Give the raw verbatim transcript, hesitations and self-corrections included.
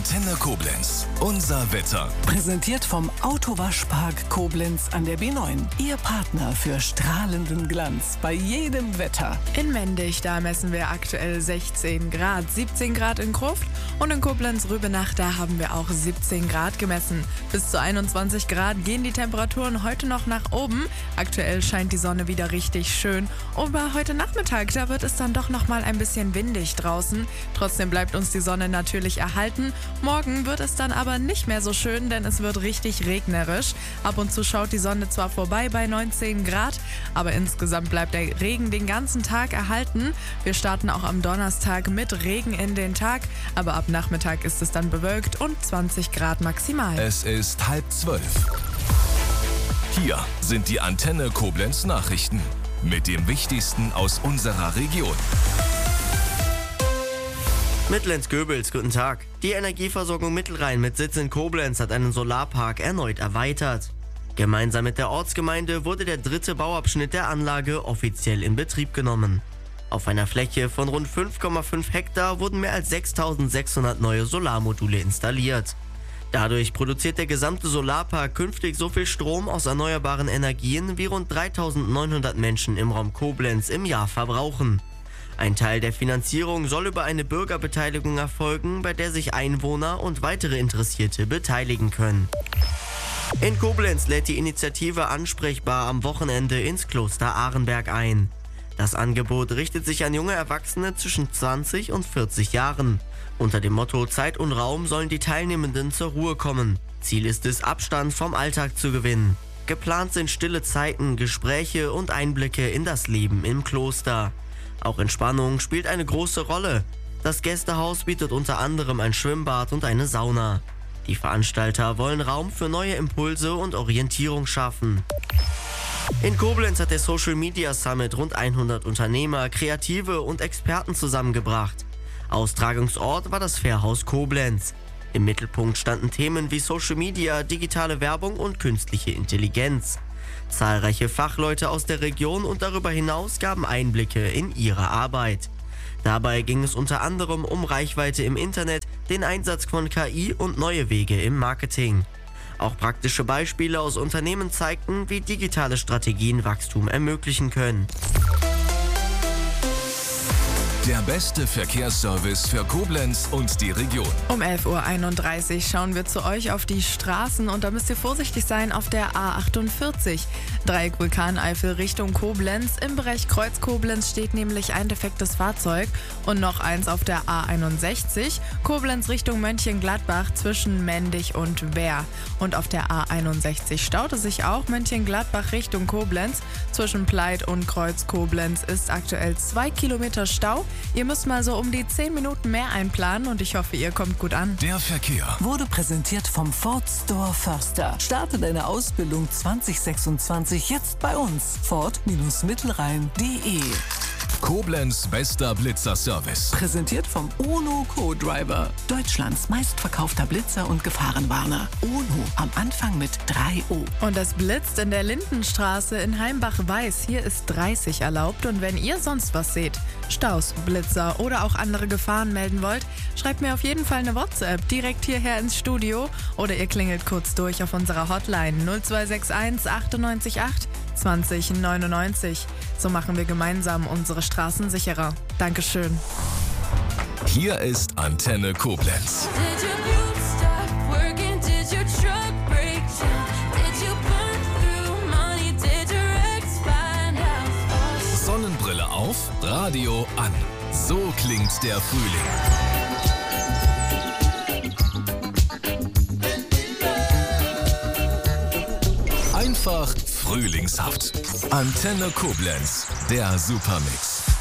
Antenne Koblenz. Unser Wetter. Präsentiert vom Autowaschpark Koblenz an der B neun. Ihr Partner für strahlenden Glanz bei jedem Wetter. In Mendig, da messen wir aktuell sechzehn Grad, siebzehn Grad in Gruft und in Koblenz-Rübenach, da haben wir auch siebzehn Grad gemessen. Bis zu einundzwanzig Grad gehen die Temperaturen heute noch nach oben. Aktuell scheint die Sonne wieder richtig schön. Aber heute Nachmittag, da wird es dann doch noch mal ein bisschen windig draußen. Trotzdem bleibt uns die Sonne natürlich erhalten. Morgen wird es dann aber nicht mehr so schön, denn es wird richtig regnerisch. Ab und zu schaut die Sonne zwar vorbei bei neunzehn Grad, aber insgesamt bleibt der Regen den ganzen Tag erhalten. Wir starten auch am Donnerstag mit Regen in den Tag, aber ab Nachmittag ist es dann bewölkt und zwanzig Grad maximal. Es ist halb zwölf. Hier sind die Antenne Koblenz Nachrichten mit dem Wichtigsten aus unserer Region. Mittellenz-Göbels, guten Tag. Die Energieversorgung Mittelrhein mit Sitz in Koblenz hat einen Solarpark erneut erweitert. Gemeinsam mit der Ortsgemeinde wurde der dritte Bauabschnitt der Anlage offiziell in Betrieb genommen. Auf einer Fläche von rund fünf Komma fünf Hektar wurden mehr als sechstausendsechshundert neue Solarmodule installiert. Dadurch produziert der gesamte Solarpark künftig so viel Strom aus erneuerbaren Energien, wie rund dreitausendneunhundert Menschen im Raum Koblenz im Jahr verbrauchen. Ein Teil der Finanzierung soll über eine Bürgerbeteiligung erfolgen, bei der sich Einwohner und weitere Interessierte beteiligen können. In Koblenz lädt die Initiative Ansprechbar am Wochenende ins Kloster Arenberg ein. Das Angebot richtet sich an junge Erwachsene zwischen zwanzig und vierzig Jahren. Unter dem Motto Zeit und Raum sollen die Teilnehmenden zur Ruhe kommen. Ziel ist es, Abstand vom Alltag zu gewinnen. Geplant sind stille Zeiten, Gespräche und Einblicke in das Leben im Kloster. Auch Entspannung spielt eine große Rolle. Das Gästehaus bietet unter anderem ein Schwimmbad und eine Sauna. Die Veranstalter wollen Raum für neue Impulse und Orientierung schaffen. In Koblenz hat der Social Media Summit rund hundert Unternehmer, Kreative und Experten zusammengebracht. Austragungsort war das Fährhaus Koblenz. Im Mittelpunkt standen Themen wie Social Media, digitale Werbung und künstliche Intelligenz. Zahlreiche Fachleute aus der Region und darüber hinaus gaben Einblicke in ihre Arbeit. Dabei ging es unter anderem um Reichweite im Internet, den Einsatz von K I und neue Wege im Marketing. Auch praktische Beispiele aus Unternehmen zeigten, wie digitale Strategien Wachstum ermöglichen können. Der beste Verkehrsservice für Koblenz und die Region. Um elf Uhr einunddreißig schauen wir zu euch auf die Straßen und da müsst ihr vorsichtig sein auf der A achtundvierzig. Dreieck Vulkaneifel Richtung Koblenz. Im Bereich Kreuz Koblenz steht nämlich ein defektes Fahrzeug und noch eins auf der A einundsechzig. Koblenz Richtung Mönchengladbach zwischen Mendig und Wehr. Und auf der A einundsechzig staute sich auch Mönchengladbach Richtung Koblenz. Zwischen Pleit und Kreuz Koblenz ist aktuell zwei Kilometer Stau. Ihr müsst mal so um die zehn Minuten mehr einplanen und ich hoffe, ihr kommt gut an. Der Verkehr Wurde präsentiert vom Ford Store Förster. Starte deine Ausbildung zwanzig sechsundzwanzig jetzt bei uns. Ford Mittelrhein punkt de. Koblenz bester Blitzerservice. Präsentiert vom UNO Co-Driver. Deutschlands meistverkaufter Blitzer und Gefahrenwarner. UNO am Anfang mit drei O. Und es blitzt in der Lindenstraße in Heimbach-Weiß. Hier ist dreißig erlaubt und wenn ihr sonst was seht, Staus, Blitzer oder auch andere Gefahren melden wollt, schreibt mir auf jeden Fall eine WhatsApp direkt hierher ins Studio oder ihr klingelt kurz durch auf unserer Hotline null zwei sechs eins achtundneunzig acht zwanzig neunundneunzig. So machen wir gemeinsam unsere Straßen sicherer. Dankeschön. Hier ist Antenne Koblenz. Sonnenbrille auf, Radio an. So klingt der Frühling. Einfach frühlingshaft. Antenne Koblenz, der Supermix.